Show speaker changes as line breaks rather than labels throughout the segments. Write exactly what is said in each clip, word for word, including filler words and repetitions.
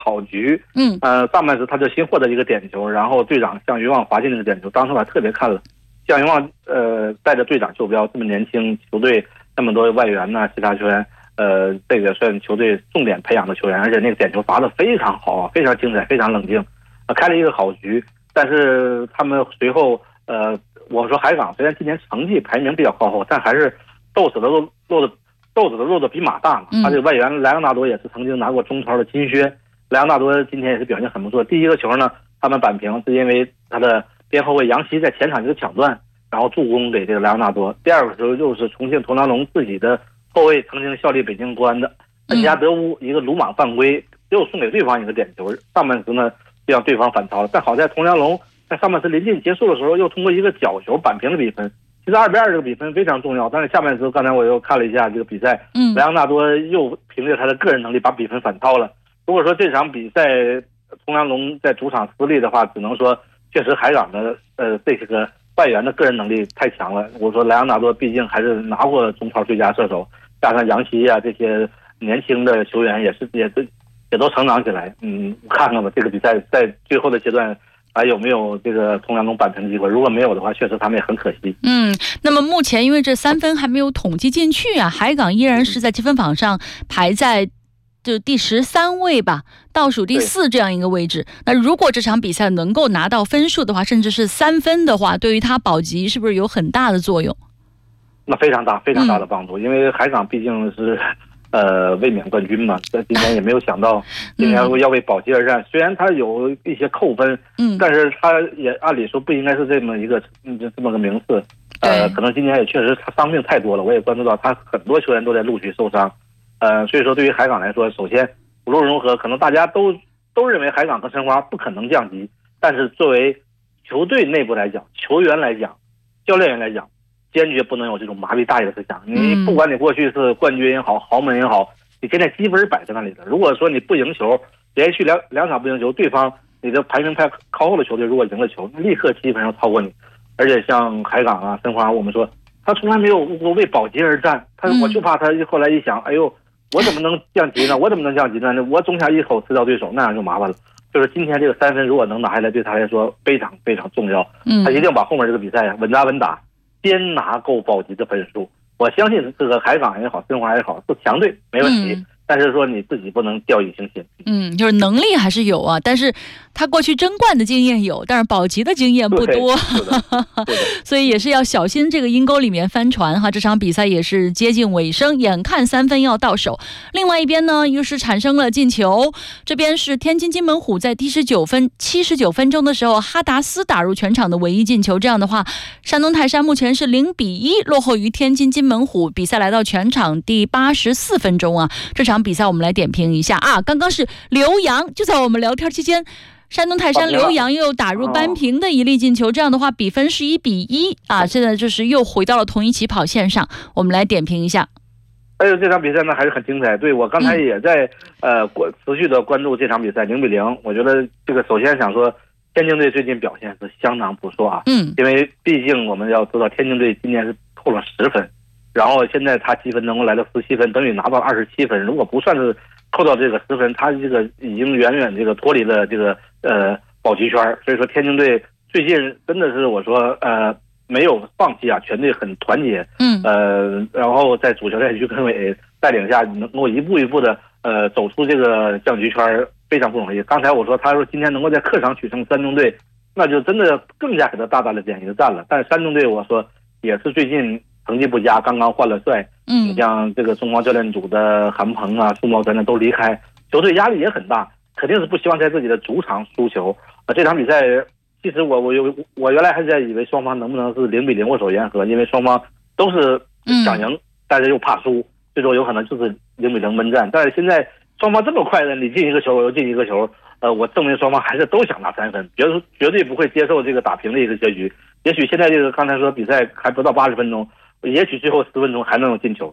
好局。
嗯，
呃，上半时他就新获得一个点球，然后队长向云旺罚进那个点球，当时我还特别看了，向云旺呃带着队长袖标，这么年轻，球队那么多外援呐、其他球员，呃，这个算球队重点培养的球员，而且那个点球罚得非常好啊，非常精彩，非常冷静，呃，开了一个好局。但是他们随后呃，我说海港虽然今年成绩排名比较靠后，但还是豆子的肉肉的豆子的肉的比马大嘛。他这个外援莱昂纳多也是曾经拿过中超的金靴，莱昂纳多今天也是表现很不错。第一个球呢，他们扳平是因为他的边后卫杨奇在前场一个抢断，然后助攻给这个莱昂纳多。第二个球又是重庆图拉龙自己的后卫曾经效力北京国安的恩加德乌一个鲁莽犯规，又送给对方一个点球。上半时呢就让对方反超了，但好在图拉龙在上半时临近结束的时候又通过一个角球扳平了比分。其实二比二这个比分非常重要，但是下半时刚才我又看了一下这个比赛，
嗯，
莱昂纳多又凭借他的个人能力把比分反超了。如果说这场比赛图拉龙在主场失利的话，只能说确实海港的呃这些个外援的个人能力太强了。我说莱昂纳多毕竟还是拿过中超最佳射手，加上杨奇啊这些年轻的球员也是也是也都成长起来。嗯，看看吧，这个比赛在最后的阶段还有没有这个同样能扳平的机会？如果没有的话，确实他们也很可惜。
嗯，那么目前因为这三分还没有统计进去啊，海港依然是在积分榜上排在就第十三位吧，倒数第四这样一个位置。那如果这场比赛能够拿到分数的话，甚至是三分的话，对于他保级是不是有很大的作用？
那非常大，非常大的帮助，嗯、因为海港毕竟是。呃，卫冕冠军嘛，在今年也没有想到今年要为保级而战。嗯、虽然他有一些扣分，嗯，但是他也按理说不应该是这么一个嗯这么个名次。呃，可能今年也确实他伤病太多了，我也关注到他很多球员都在陆续受伤。呃，所以说对于海港来说，首先无论如何，可能大家都都认为海港和申花不可能降级，但是作为球队内部来讲，球员来讲，教练员来讲。坚决不能有这种麻痹大意的思想。你不管你过去是冠军也好，豪门也好，你现在积分摆在那里了。如果说你不赢球，连续两两场不赢球，对方你的排名太靠后的球队如果赢了球，立刻积分要超过你。而且像海港啊、申花，我们说他从来没有为保级而战，他我就怕他后来一想，哎呦，我怎么能降级呢？我怎么能降级呢？我总想一口吃掉对手，那样就麻烦了。就是今天这个三分如果能拿下来，对他来说非常非常重要。他一定把后面这个比赛稳扎稳打。先拿够保级的分数，我相信这个海港也好，申花也好，是强队没问题。嗯、但是说你自己不能掉以轻心。
嗯，就是能力还是有啊，但是他过去争冠的经验有，但是保级的经验不多，所以也是要小心这个阴沟里面翻船哈。这场比赛也是接近尾声，眼看三分要到手。另外一边呢，又是产生了进球，这边是天津津门虎在第十九分七十九分钟的时候，哈达斯打入全场的唯一进球。这样的话，山东泰山目前是零比一落后于天津津门虎。比赛来到全场第八十四分钟啊，这场比赛我们来点评一下啊。刚刚是刘洋，就在我们聊天期间。山东泰山刘洋又打入扳平的一粒进球，这样的话比分是一比一啊，现在就是又回到了同一起跑线上。我们来点评一下。
哎呦，这场比赛呢还是很精彩。对，我刚才也在、嗯、呃关持续的关注这场比赛，零比零。我觉得这个首先想说，天津队最近表现是相当不错啊。嗯，因为毕竟我们要知道，天津队今年是扣了十分，然后现在他积分能够来到十七分，等于拿到二十七分。如果不算是扣到这个十分，他这个已经远远这个脱离了这个呃保级圈。所以说天津队最近真的是我说呃没有放弃啊，全队很团结。嗯，呃，然后在主教练于根伟带领下，能够一步一步的呃走出这个降级圈，非常不容易。刚才我说他说今天能够在客场取胜山东队，那就真的更加给他大大的减一个赞了。但是山东队我说也是最近成绩不佳，刚刚换了帅。嗯，你像这个中方教练组的韩鹏啊、苏茂等等都离开，球队压力也很大，肯定是不希望在自己的主场输球。啊，这场比赛其实我我有我原来还在以为双方能不能是零比零握手言和，因为双方都是想赢，嗯、但是又怕输，最终有可能就是零比零闷战。但是现在双方这么快的，你进一个球我又进一个球，呃，我证明双方还是都想拿三分，绝绝对不会接受这个打平的一个结局。也许现在这个刚才说比赛还不到八十分钟。也许最后十分钟还能有进球。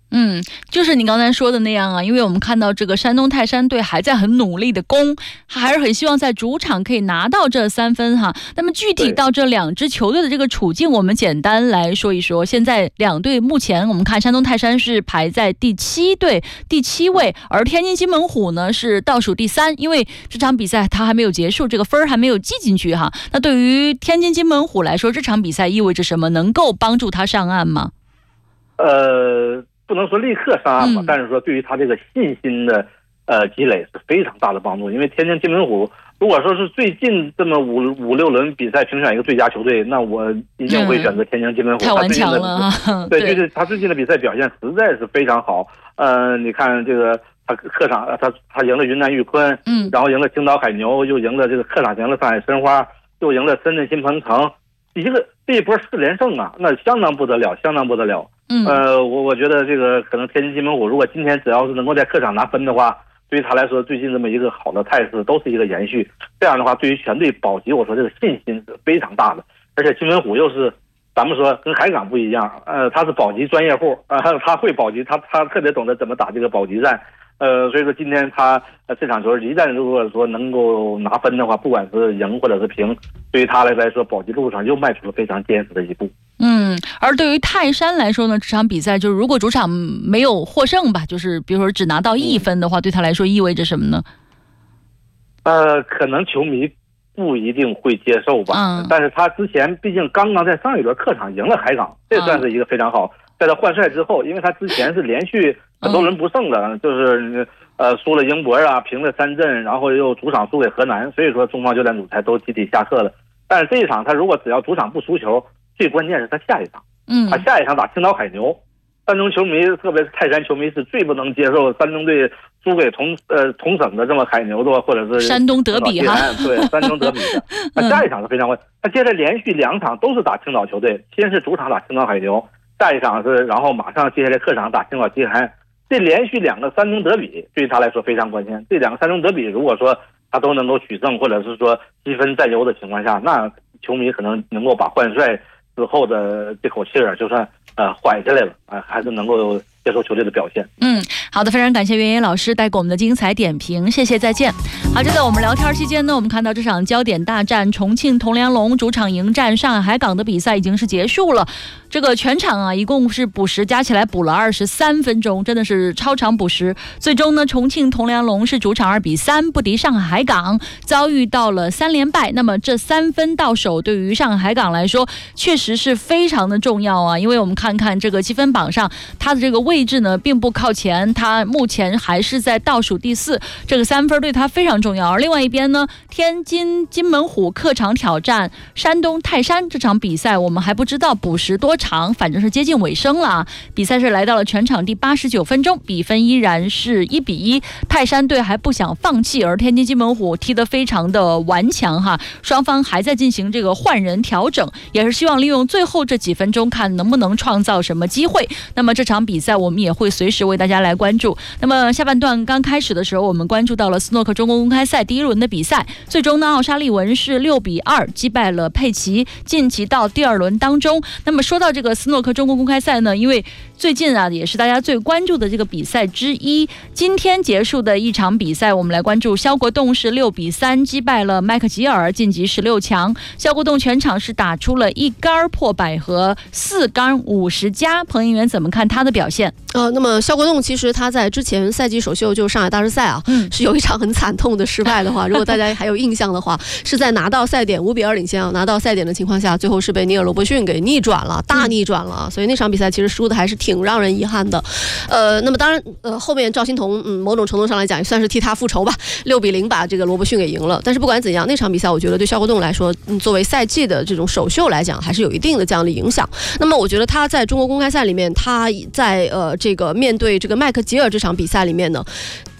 嗯，就是你刚才说的那样啊，因为我们看到这个山东泰山队还在很努力的攻，还是很希望在主场可以拿到这三分哈。那么具体到这两支球队的这个处境，我们简单来说一说。现在两队目前我们看山东泰山是排在第七队第七位，而天津津门虎呢是倒数第三，因为这场比赛它还没有结束，这个分还没有记进去哈。那对于天津津门虎来说，这场比赛意味着什么？能够帮助他上岸吗？
呃。不能说立刻上岸吧，
嗯、
但是说对于他这个信心的呃积累是非常大的帮助。因为天津津门虎如果说是最近这么五五六轮比赛评选一个最佳球队，那我一定会选择天津津门虎。
嗯、太顽强了，
对，就是他最近的比赛表现实在是非常好。呃，你看这个他客场他他赢了云南玉坤，
嗯，
然后赢了青岛海牛，又赢了这个客场赢了上海申花，又赢了深圳新鹏城，一个这一波四连胜啊，那相当不得了，相当不得了。
嗯，
呃，我我觉得这个可能天津津门虎如果今天只要是能够在客场拿分的话，对于他来说，最近这么一个好的态势都是一个延续。这样的话，对于全队保级，我说这个信心是非常大的。而且津门虎又是咱们说跟海港不一样，呃，他是保级专业户，呃，他会保级，他他特别懂得怎么打这个保级战。呃，所以说今天他呃这场球一旦如果说能够拿分的话，不管是赢或者是平，对于他来来说，保级路上又迈出了非常坚实的一步。
嗯，而对于泰山来说呢，这场比赛就是如果主场没有获胜吧，就是比如说只拿到一分的话，嗯、对他来说意味着什么呢？
呃，可能球迷不一定会接受吧。嗯，但是他之前毕竟刚刚在上一轮客场赢了海港，这算是一个非常好。嗯、在他换帅之后，因为他之前是连续很多轮不胜的，嗯、就是呃输了英博啊，平了深圳，然后又主场输给河南，所以说中方教练组才都集体下课了。但是这一场他如果只要主场不输球，最关键是他下一场，
嗯，
他下一场打青岛海牛，山东球迷特别是泰山球迷是最不能接受山东队输给同呃同省的这么海牛的，或者是
山东德比哈，
对，山东德比的。他下一场是非常关键，他接着连续两场都是打青岛球队，先是主场打青岛海牛，下一场是然后马上接下来客场打青岛吉海，这连续两个山东德比对于他来说非常关键。这两个山东德比如果说他都能够取胜，或者是说积分占优的情况下，那球迷可能能够把换帅之后的这口气儿就算呃缓下来了啊、呃，还是能够接受球队的表现。
嗯，好的，非常感谢袁野老师带给我们的精彩点评，谢谢，再见。好，就在我们聊天期间呢，我们看到这场焦点大战重庆铜梁龙主场迎战上海海港的比赛已经是结束了。这个全场啊，一共是补时加起来补了二十三分钟，真的是超长补时。最终呢，重庆铜梁龙是主场二比三不敌上海海港，遭遇到了三连败。那么这三分到手，对于上海海港来说，确实是非常的重要啊。因为我们看看这个积分榜上，它的这个位置呢，并不靠前，它目前还是在倒数第四。这个三分对它非常重要。而另外一边呢，天津津门虎客场挑战山东泰山这场比赛，我们还不知道补时多长，反正是接近尾声了。比赛是来到了全场第八十九分钟，比分依然是一比一。泰山队还不想放弃，而天津津门虎踢得非常的顽强哈。双方还在进行这个换人调整，也是希望利用最后这几分钟，看能不能创造什么机会。那么这场比赛我们也会随时为大家来关注。那么下半段刚开始的时候，我们关注到了斯诺克中国公开赛第一轮的比赛，最终呢，奥沙利文是六比二击败了佩奇，晋级到第二轮当中。那么说到这个斯诺克中国公开赛呢，因为最近啊也是大家最关注的这个比赛之一，今天结束的一场比赛，我们来关注肖国栋是六比三击败了麦克吉尔，晋级十六强。肖国栋全场是打出了一杆破百和四杆五十加，彭应元怎么看他的表现？
呃，那么肖国栋其实他在之前赛季首秀就上海大师赛啊，嗯，是有一场很惨痛的失败的话，如果大家还有印象的话，是在拿到赛点五比二领先啊，拿到赛点的情况下，最后是被尼尔罗伯逊给逆转了，大逆转了，所以那场比赛其实输的还是挺让人遗憾的。呃，那么当然，呃，后面赵心童，嗯，某种程度上来讲也算是替他复仇吧，六比零把这个罗伯逊给赢了。但是不管怎样，那场比赛我觉得对肖国栋来说，嗯，作为赛季的这种首秀来讲，还是有一定的这样的影响。那么我觉得他在中国公开赛里面，他在呃这个面对这个麦克吉尔这场比赛里面呢，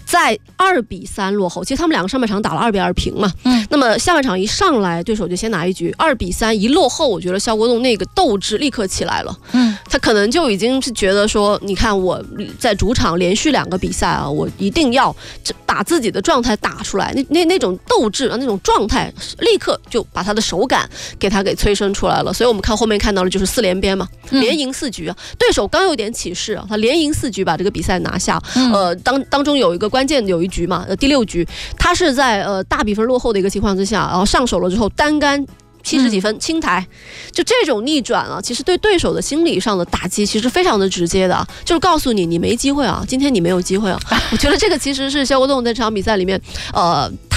在二比三落后，其实他们两个上半场打了二比二平嘛，嗯，那么下半场一上来，对手就先拿一局，二比三一落后，我觉得肖国栋那个斗志立刻起来了，嗯，他可能就已经是觉得说，你看我在主场连续两个比赛啊，我一定要把自己的状态打出来，那那那种斗志啊，那种状态，立刻就把他的手感给他给催生出来了。所以我们看后面看到的就是四连鞭嘛，连赢四局啊，对手刚有点起势啊，他连赢四局把这个比赛拿下。呃，当当中有一个关键有一局嘛，呃第六局，他是在呃大比分落后的一个情况之下，然后上手了之后单杆七十几分清台，就这种逆转啊，其实对对手的心理上的打击其实非常的直接的，就是告诉你你没机会啊，今天你没有机会啊。我觉得这个其实是肖国栋在这场比赛里面呃